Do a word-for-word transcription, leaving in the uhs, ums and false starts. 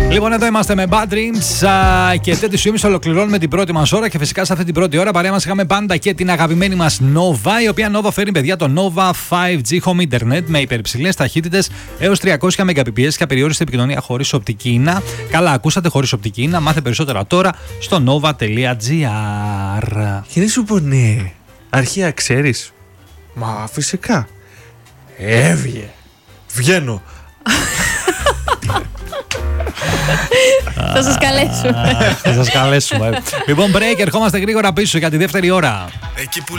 Λοιπόν, εδώ είμαστε με Bad Dreams α, και τέτοιου σημείου ολοκληρώνουμε την πρώτη μας ώρα. Και φυσικά σε αυτή την πρώτη ώρα παρέα μας είχαμε πάντα και την αγαπημένη μας Nova, η οποία Nova φέρνει, παιδιά, το Nova φάιβ τζι Home Internet με υπερυψηλές ταχύτητες έως τριακόσια Mbps και απεριόριστη επικοινωνία χωρίς οπτική ίνα. Καλά, ακούσατε, χωρίς οπτική ίνα. Μάθε περισσότερα τώρα στο nova τελεία gr. Και δεν σου πω ναι. Αρχαία ξέρεις. Μα φυσικά. Έβγε. Βγαίνω. Θα σας καλέσουμε. Θα σας καλέσουμε. Λοιπόν, break, ερχόμαστε γρήγορα πίσω για τη δεύτερη ώρα. Εκεί που